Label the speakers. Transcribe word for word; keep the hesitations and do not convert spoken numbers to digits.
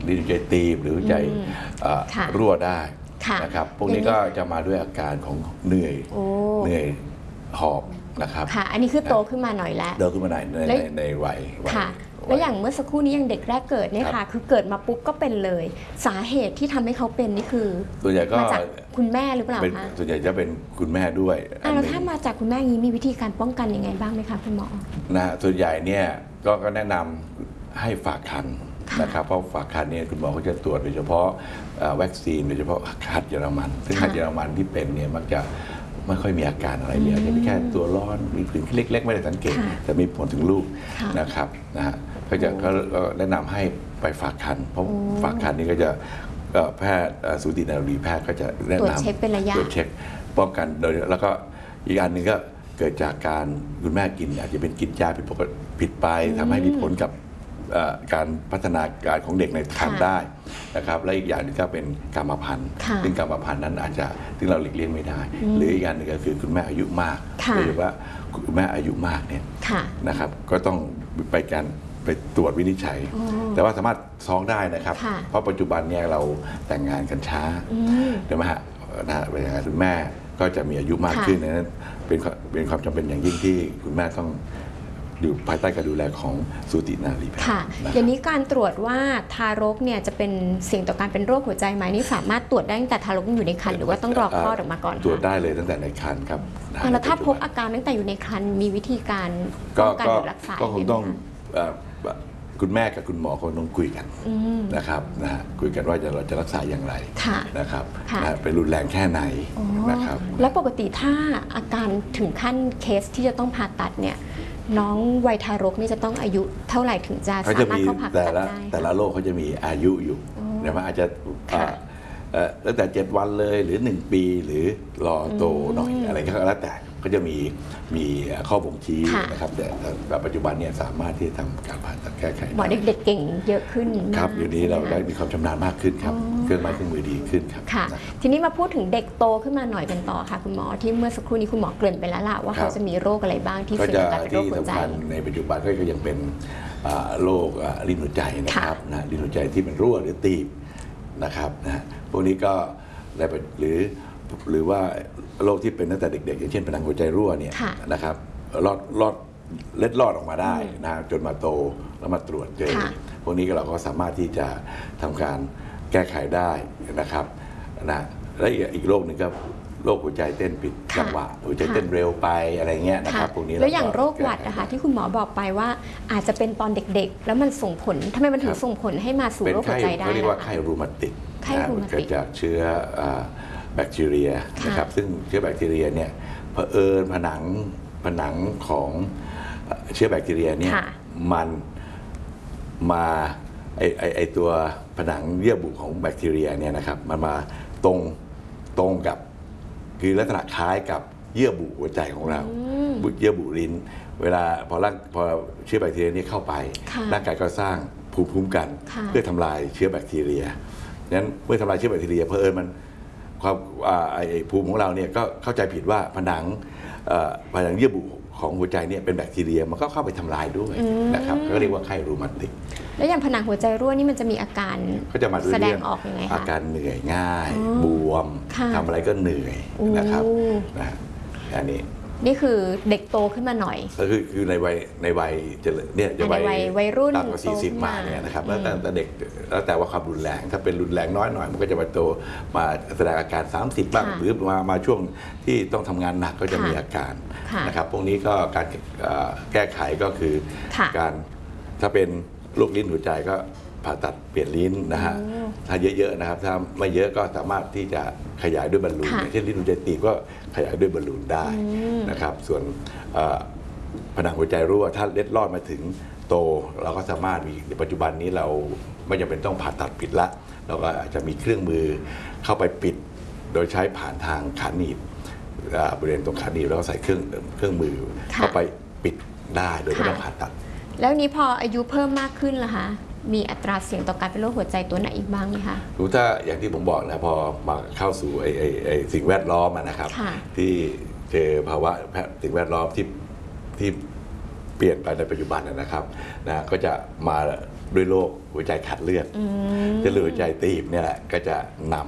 Speaker 1: ลิ้นหัวใจตีบหรือหัวใจรั่วได้นะครับพวกนี้ก็จะมาด้วยอาการของเหนื่อยเหนื่อยหอบนะครับ
Speaker 2: ค่ะอันนี้คือโตขึ้นมาหน่อยแล้ว
Speaker 1: โตขึ้นมาหน่อยในในวัย
Speaker 2: ค่ะแล้วอย่างเมื่อสักครู่นี้ยังเด็กแรกเกิดเนี่ยค่ะคือเกิดมาปุ๊บก็เป็นเลยสาเหตุที่ทำให้เขาเป็นนี่คือ
Speaker 1: ส่วนใหญ่ก็
Speaker 2: มาจากคุณแม่หรือเปล่าคะ
Speaker 1: ส่วนใหญ่จะเป็นคุณแม่ด้วย
Speaker 2: แล้วถ้ามาจากคุณแม่นี้มีวิธีการป้องกันยังไงบ้างไหมคะคุณหมอ
Speaker 1: นะส่วนใหญ่เนี่ยก็แนะนำให้ฝากครรภ์นะครับเพราะฝากครรภ์เนี่ยคุณหมอเขาจะตรวจโดยเฉพาะวัคซีนโดยเฉพาะหัดเยอรมันซึ่งหัดเยอรมันที่เป็นเนี่ยมักจะไม่ค่อยมีอาการอะไรเลยจะมีแค่ตัวร้อนมีผื่นเล็กๆไม่ได้สังเกตแต่มีผลถึงลูกนะครับนะฮะก็จะก็แนะนำให้ไปฝากครรภ์เพราะฝากครรภ์นี่ก็จะแพทย์สูตินารีแพทย์ก็จะแนะนำตรวจ
Speaker 2: เช็คเป็นระยะ
Speaker 1: ตรวจเช็คป้องกันโดยแล้วก็อีกอันหนึ่งก็เกิดจากการคุณแม่กินอาจจะเป็นกินยาผิดปกติผิดไปทำให้มีผลกับการพัฒนาการของเด็กในครรภ์ได้นะครับและอีกอย่างนึงก็เป็นกรรมพันธุ์ซึ่งกรรมพันธุ์นั้นอาจจะซึ่งเราหลีกเลี่ยงไม่ได้หรืออีกอย่างหนึ่งก็คือคุณแม่อายุมากโดยเฉพาะคุณแม่อายุมากเนี่ยนะครับก็ต้องไปการไปตรวจวินิจฉัยแต่ว่าสามารถท้องได้นะครับเพราะปัจจุบันเนี่ยเราแต่งงานกันช้าใช่ไหมฮะนะเวลาคุณแม่ก็จะมีอายุมากขึ้นนั้นเป็นเป็นความจำเป็นอย่างยิ่งที่คุณแม่ต้องอยู่ภายใต้การดูแลของสูตินารีแพทย์
Speaker 2: ค่ะอย่างนี้การตรวจว่าทารกเนี่ยจะเป็นเสี่ยงต่อการเป็นโรคหัวใจไหมนี่สามารถตรวจได้ตั้งแต่ทารกอยู่ในครรภ์หรือว่าต้องรอคลอดออกมาก่อน
Speaker 1: ตรวจได้เลยตั้งแต่ในครรภ์ครับ
Speaker 2: แล้วถ้าพบอาการตั้งแต่อยู่ในครรภ์มีวิธีการป้องกันหรือรักษา
Speaker 1: ก็คงต้องคุณแม่กับคุณหมอคงต้องคุยกันนะครับนะฮะคุยกันว่าจะเราจะรักษาอย่างไรนะครับเป็นรุนแรงแค่ไหนนะครับ
Speaker 2: แล้วปกติถ้าอาการถึงขั้นเคสที่จะต้องผ่าตัดเนี่ยน้องวัยทารกนี่จะต้องอายุเท่าไหร่ถึงจะสามารถเข้าผ่าตัดได้
Speaker 1: แต่ละโรคเขาจะมีอายุอยู่นะมันอาจจะตั้งแต่เจ็ดวันเลยหรือหนึ่งปีหรือรอโตหน่อยอะไรก็แล้วแต่ก็จะมีมีข้อบ่งชี้นะครับแต่แบบปัจจุบันเนี่ยสามารถที่จะทำการผ่าตัดแก้ไข
Speaker 2: หมอเด็กๆเก่งเยอะขึ้น
Speaker 1: ครับอยู่นี้เราได้มีความชำนาญมากขึ้นครับเครื่องไม้เครื่องมือดีขึ้นครับ
Speaker 2: ค่ะทีนี้มาพูดถึงเด็กโตขึ้นมาหน่อยกันต่อค่ะคุณหมอที่เมื่อสักครู่นี้คุณหมอเกริ่นไปแล้วล่ะว่าเขาจะมีโรคอะไรบ้างที่เสี่ยงต่อการเป็นโรคหัวใจ
Speaker 1: ในปัจจุบันก็ยังเป็นโรคลิ้นหัวใจนะครับนะลิ้นหัวใจที่เป็นรั่วหรือตีบนะครับนะพวกนี้ก็ได้หรือหรือว่าโรคที่เป็นตั้งแต่เด็กๆอย่างเช่นผนังหัวใจรั่วเนี่ยนะครับรอดรอดเล็ดลอดออกมาได้นะจนมาโตแล้วมาตรวจเจอพวกนี้เราก็สามารถที่จะทำการแก้ไขได้นะครับนะและอีกโรคหนึ่งก็โรคหัวใจเต้นผิดจังหวะหัวใจเต้นเร็วไปอะไรเงี้ยนะครับพวกนี้
Speaker 2: แล้วอย่างโรคหวัดนะคะที่คุณหมอบอกไปว่าอาจจะเป็นตอนเด็กๆแล้วมันส่งผลทำไมมันถึงส่งผลให้มาสู่โรคหัวใจได้
Speaker 1: เขาเรียกว่าไข้รูมาติกเกิดจากเชื้อแบคทีเรียนะครับซึ่งเชื้อแบคทีเรียเนี่ยเผอิญผนังผนังของเชื้อแบคทีเรียเนี่ยมันมาไอไอไอตัวผนังเยื่อบุของแบคทีเรียเนี่ยนะครับมันมาตรงตรงกับคือลักษณะคล้ายกับเยื่อบุหัวใจของเราเยื่อบุลิ้นเวลาพอร่างพอเชื้อแบคทีเรียนี้เข้าไปร่างกายก็สร้างภูมิคุ้มกันเพื่อทำลายเชื้อแบคทีเรียนั้นเมื่อทำลายเชื้อแบคทีเรียเผอิญมันความไอภูมิของเราเนี่ยก็เข้าใจผิดว่าผนังผนังเยื่อบุของหัวใจเนี่ยเป็นแบคทีเรียมันก็เข้าไปทำลายด้วยนะครับก็เรียกว่าไข้รูมาติก
Speaker 2: แล้วอย่างผนังหัวใจรั่วนี่มันจะมีอาการแสดงออกยังไงคะ
Speaker 1: อาการเหนื่อยง่ายบวมทำอะไรก็เหนื่อยนะครับนะอันนี้
Speaker 2: นี่คือเด็กโตขึ้นมาหน่อย
Speaker 1: ก็คือคือในวัยในวัยจะเนี่ยจะวัย
Speaker 2: วัยรุ่น
Speaker 1: ต่ำกว่าสี่สิบมาเนี่ยนะครับแล้วแต่เด็กแล้วแต่ว่าความรุนแรงถ้าเป็นรุนแรงน้อยหน่อยมันก็จะมาโตมาแสดงอาการสามสิบบ้างหรือมามาช่วงที่ต้องทำงานหนักก็จะมีอาการนะครับพวกนี้ก็การแก้ไขก็คือการถ้าเป็นโรคลิ้นหัวใจก็ผ่าตัดเปลี่ยนลิ้นนะฮะถ้าเยอะๆนะครับถ้าไม่เยอะก็สามารถที่จะขยายด้วยบอลลูนเช่นลิ้นหัวใจตีบก็ขยายด้วยบอลลูนได้นะครับส่วนผนังหัวใจรั่วถ้าเล็ดลอดมาถึงโตเราก็สามารถมีในปัจจุบันนี้เราไม่จำเป็นต้องผ่าตัดปิดละเราก็อาจจะมีเครื่องมือเข้าไปปิดโดยใช้ผ่านทางขาหนีบบริเวณตรงขาหนีบแล้วก็ใส่เครื่องเครื่องมือเข้าไปปิดได้โดยไม่ต้องผ่าตัด
Speaker 2: แล้วนี้พออายุเพิ่มมากขึ้นล่ะคะมีอัตราเสี่ยงต่อการเป็นโรคหัวใจตัวไหนอีกบ้างไหมคะ
Speaker 1: รู้ถ้าอย่างที่ผมบอกนะพอมาเข้าสู่ไอ้ไอ้ไอ้สิ่งแวดล้อมนะครับที่เจอภาวะสิ่งแวดล้อมที่ที่เปลี่ยนไปในปัจจุบันนะครับนะก็จะมาด้วยโรคหัวใจขาดเลือดเส้นเลือดหัวใจตีบเนี่ยแหละก็จะน